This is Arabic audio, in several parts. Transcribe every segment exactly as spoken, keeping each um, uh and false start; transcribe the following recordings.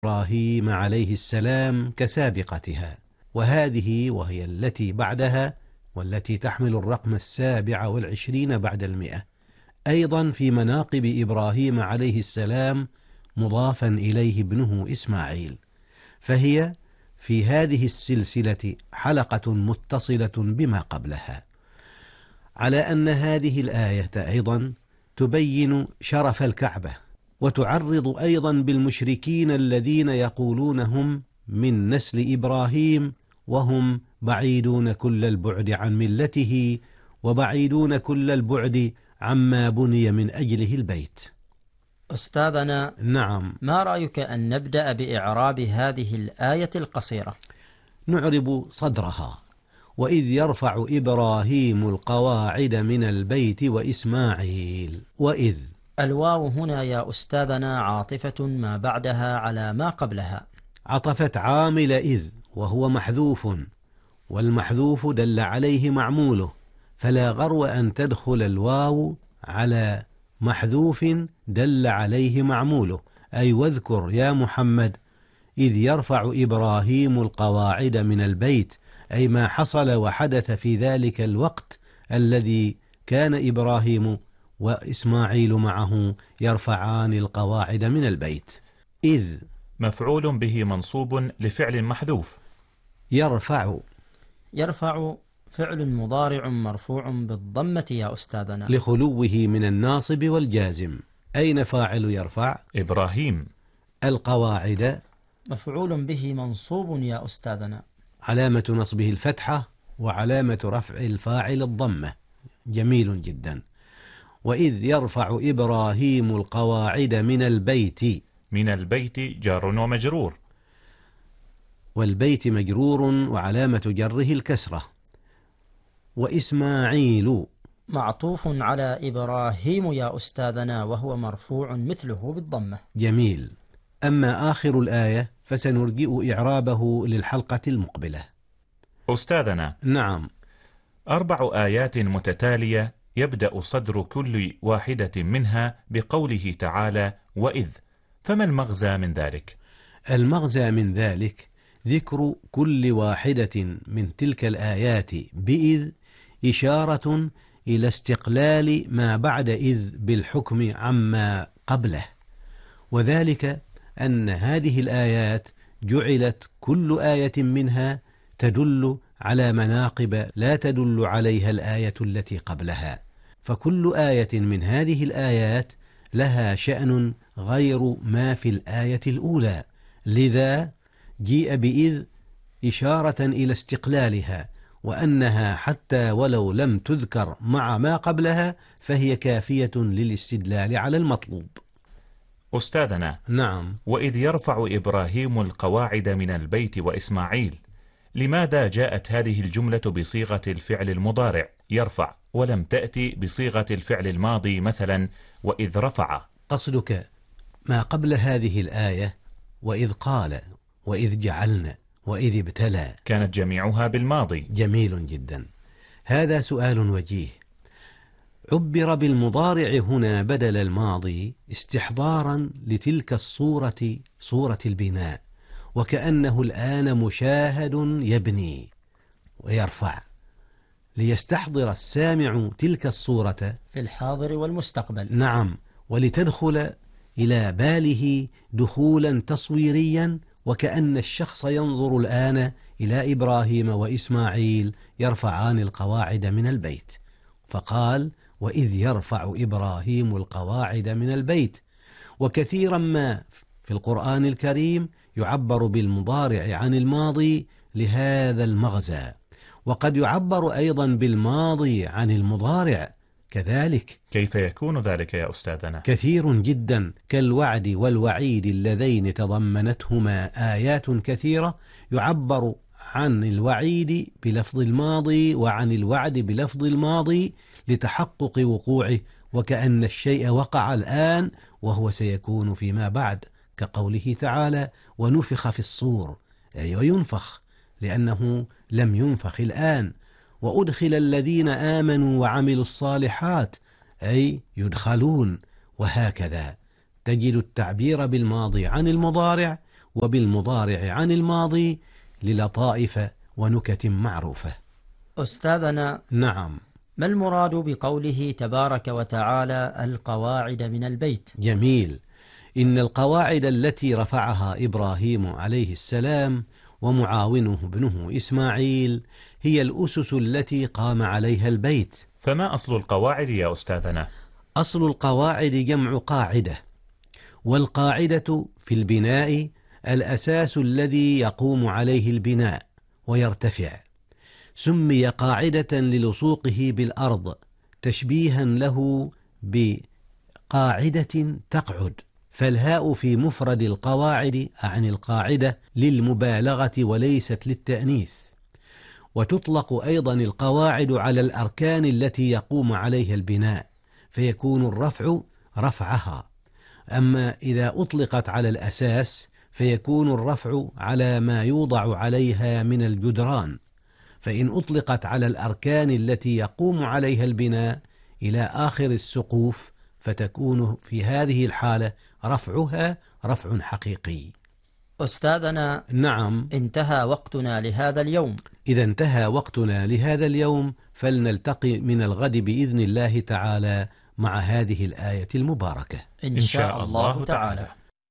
إبراهيم عليه السلام كسابقتها، وهذه وهي التي بعدها والتي تحمل الرقم السابع والعشرين بعد المئة أيضا في مناقب إبراهيم عليه السلام مضافا إليه ابنه إسماعيل، فهي في هذه السلسلة حلقة متصلة بما قبلها، على أن هذه الآية أيضا تبين شرف الكعبة، وتعرض أيضا بالمشركين الذين يقولون هم من نسل إبراهيم وهم بعيدون كل البعد عن ملته وبعيدون كل البعد عما بني من أجله البيت. أستاذنا، نعم، ما رأيك أن نبدأ بإعراب هذه الآية القصيرة؟ نعرب صدرها: وإذ يرفع إبراهيم القواعد من البيت وإسماعيل. وإذ، الواو هنا يا أستاذنا عاطفة ما بعدها على ما قبلها، عطفت عامل إذ وهو محذوف، والمحذوف دل عليه معموله، فلا غرو أن تدخل الواو على محذوف دل عليه معموله، أي واذكر يا محمد إذ يرفع إبراهيم القواعد من البيت، أي ما حصل وحدث في ذلك الوقت الذي كان إبراهيم وإسماعيل معه يرفعان القواعد من البيت. إذ مفعول به منصوب لفعل محذوف. يرفع، يرفع فعل مضارع مرفوع بالضمة يا أستاذنا لخلوه من الناصب والجازم. أين فاعل يرفع؟ إبراهيم. القواعد مفعول به منصوب يا أستاذنا، علامة نصبه الفتحة وعلامة رفع الفاعل الضمة. جميل جدا. وإذ يرفع إبراهيم القواعد من البيت، من البيت جار ومجرور، والبيت مجرور وعلامة جره الكسرة. وإسماعيل معطوف على إبراهيم يا أستاذنا وهو مرفوع مثله بالضمة. جميل. أما آخر الآية فسنرجئ إعرابه للحلقة المقبلة. أستاذنا، نعم، أربع آيات متتالية يبدأ صدر كل واحدة منها بقوله تعالى وإذ، فما المغزى من ذلك؟ المغزى من ذلك ذكر كل واحدة من تلك الآيات بإذ إشارة إلى استقلال ما بعد إذ بالحكم عما قبله، وذلك أن هذه الآيات جعلت كل آية منها تدل على مناقب لا تدل عليها الآية التي قبلها، فكل آية من هذه الآيات لها شأن غير ما في الآية الأولى، لذا جيء بإذ إشارة إلى استقلالها، وأنها حتى ولو لم تذكر مع ما قبلها فهي كافية للاستدلال على المطلوب. أستاذنا، نعم، وإذ يرفع إبراهيم القواعد من البيت وإسماعيل، لماذا جاءت هذه الجملة بصيغة الفعل المضارع يرفع ولم تأتي بصيغة الفعل الماضي مثلا وإذ رفع؟ قصدك ما قبل هذه الآية وإذ قال وإذ جعلنا وإذ ابتلى كانت جميعها بالماضي. جميل جدا. هذا سؤال وجيه. عبر بالمضارع هنا بدل الماضي استحضارا لتلك الصورة، صورة البناء، وكأنه الآن مشاهد يبني ويرفع، ليستحضر السامع تلك الصورة في الحاضر والمستقبل. نعم، ولتدخل إلى باله دخولا تصويريا، وكأن الشخص ينظر الآن إلى إبراهيم وإسماعيل يرفعان القواعد من البيت، فقال وإذ يرفع إبراهيم القواعد من البيت. وكثيرا ما في القرآن الكريم يعبر بالمضارع عن الماضي لهذا المغزى، وقد يعبر أيضا بالماضي عن المضارع كذلك. كيف يكون ذلك يا أستاذنا؟ كثير جدا، كالوعد والوعيد اللذين تضمنتهما آيات كثيرة يعبر عن الوعيد بلفظ الماضي وعن الوعد بلفظ الماضي لتحقق وقوعه، وكأن الشيء وقع الآن وهو سيكون فيما بعد، كقوله تعالى ونفخ في الصور، أي وينفخ لأنه لم ينفخ الآن، وأدخل الذين آمنوا وعملوا الصالحات، أي يدخلون، وهكذا تجد التعبير بالماضي عن المضارع وبالمضارع عن الماضي للطائف ونكت معروفة. أستاذنا، نعم. ما المراد بقوله تبارك وتعالى القواعد من البيت؟ جميل. إن القواعد التي رفعها إبراهيم عليه السلام ومعاونه ابنه إسماعيل هي الأسس التي قام عليها البيت. فما أصل القواعد يا أستاذنا؟ أصل القواعد جمع قاعدة، والقاعدة في البناء الأساس الذي يقوم عليه البناء ويرتفع، سمي قاعدة للصوقه بالأرض تشبيها له بقاعدة تقعد، فالهاء في مفرد القواعد عن القاعدة للمبالغة وليست للتأنيث. وتطلق أيضا القواعد على الأركان التي يقوم عليها البناء، فيكون الرفع رفعها. أما إذا أطلقت على الأساس فيكون الرفع على ما يوضع عليها من الجدران، فإن أطلقت على الأركان التي يقوم عليها البناء إلى آخر السقوف فتكون في هذه الحالة رفعها رفع حقيقي. أستاذنا، نعم. انتهى وقتنا لهذا اليوم. إذا انتهى وقتنا لهذا اليوم فلنلتقي من الغد بإذن الله تعالى مع هذه الآية المباركة إن, إن شاء الله, الله تعالى.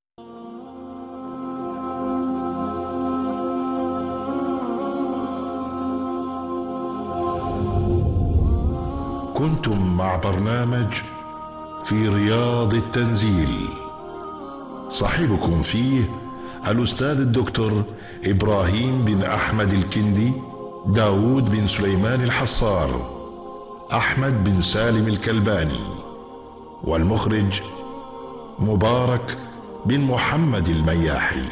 كنتم مع برنامج في رياض التنزيل، صاحبكم فيه الأستاذ الدكتور إبراهيم بن أحمد الكندي، داود بن سليمان الحصار، أحمد بن سالم الكلباني، والمخرج مبارك بن محمد المياحي.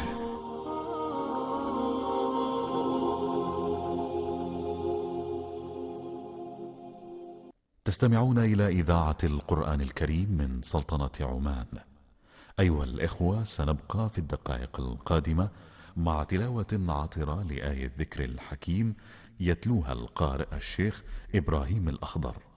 تستمعون إلى إذاعة القرآن الكريم من سلطنة عمان. أيها الإخوة، سنبقى في الدقائق القادمة مع تلاوة عطرة لآية الذكر الحكيم يتلوها القارئ الشيخ إبراهيم الأخضر.